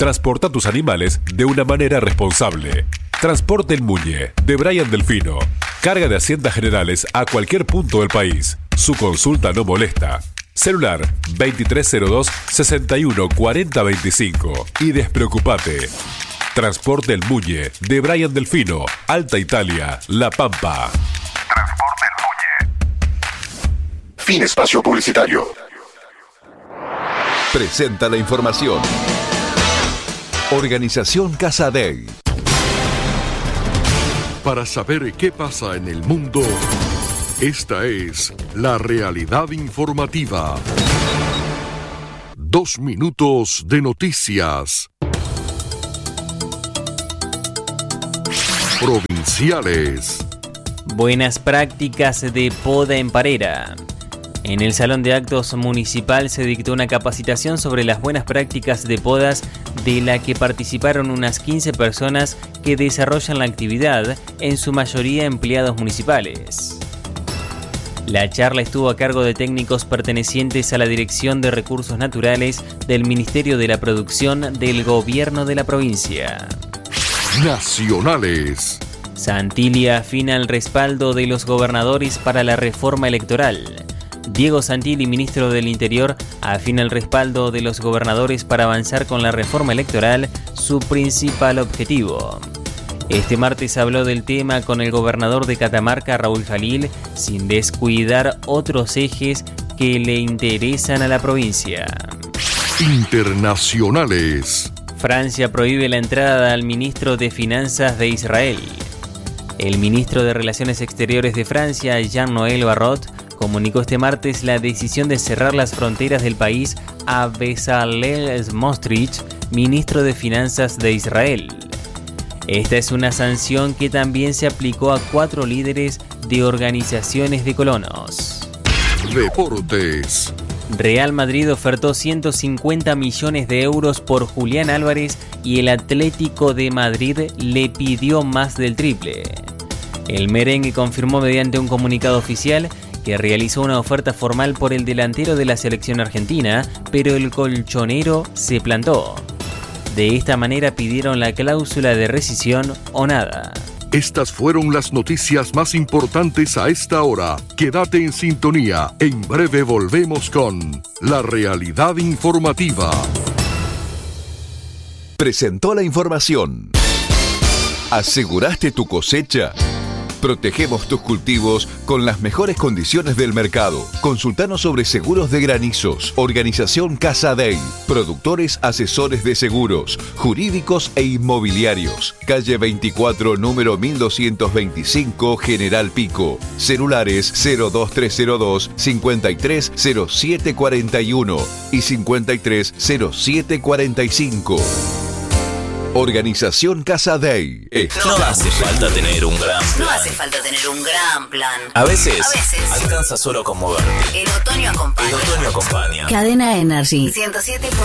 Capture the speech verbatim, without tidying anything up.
Transporta tus animales de una manera responsable. Transporte El Muñe, de Brian Delfino. Carga de haciendas generales a cualquier punto del país. Su consulta no molesta. Celular veintitrés cero dos, sesenta y uno, cuarenta veinticinco. Y despreocupate. Transporte El Muñe, de Brian Delfino. Alta Italia, La Pampa. Transporte El Muñe. Fin espacio publicitario. Presenta la información. Organización Casadei. Para saber qué pasa en el mundo, esta es la realidad informativa. Dos minutos de noticias. Provinciales. Buenas prácticas de poda en Parera. En el Salón de Actos Municipal se dictó una capacitación sobre las buenas prácticas de podas, de la que participaron unas quince personas que desarrollan la actividad, en su mayoría empleados municipales. La charla estuvo a cargo de técnicos pertenecientes a la Dirección de Recursos Naturales del Ministerio de la Producción del Gobierno de la provincia. Nacionales. Santilli afina el respaldo de los gobernadores para la reforma electoral. Diego Santilli, ministro del Interior, afina el respaldo de los gobernadores para avanzar con la reforma electoral, su principal objetivo. Este martes habló del tema con el gobernador de Catamarca, Raúl Jalil, sin descuidar otros ejes que le interesan a la provincia. Internacionales. Francia prohíbe la entrada al ministro de Finanzas de Israel. El ministro de Relaciones Exteriores de Francia, Jean-Noël Barrot, comunicó este martes la decisión de cerrar las fronteras del país a Bezalel Smotrich, ministro de Finanzas de Israel. Esta es una sanción que también se aplicó a cuatro líderes de organizaciones de colonos. Deportes. Real Madrid ofertó ciento cincuenta millones de euros por Julián Álvarez y el Atlético de Madrid le pidió más del triple. El merengue confirmó mediante un comunicado oficial que realizó una oferta formal por el delantero de la selección argentina, pero el colchonero se plantó. De esta manera pidieron la cláusula de rescisión o nada. Estas fueron las noticias más importantes a esta hora. Quédate en sintonía. En breve volvemos con La Realidad Informativa. Presentó la información. ¿Aseguraste tu cosecha? Protegemos tus cultivos con las mejores condiciones del mercado. Consultanos sobre seguros de granizos. Organización Casadei. Productores asesores de seguros, jurídicos e inmobiliarios. Calle veinticuatro, número mil doscientos veinticinco, General Pico. Celulares cero dos tres cero dos, cincuenta y tres cero siete cuarenta y uno y cincuenta y tres cero siete cuarenta y cinco. Organización Casadei. No hace falta tener un gran plan. No hace falta tener un gran plan. A veces, A veces alcanza solo con moverte. el otoño acompaña. El otoño acompaña. Cadena Energy ciento siete.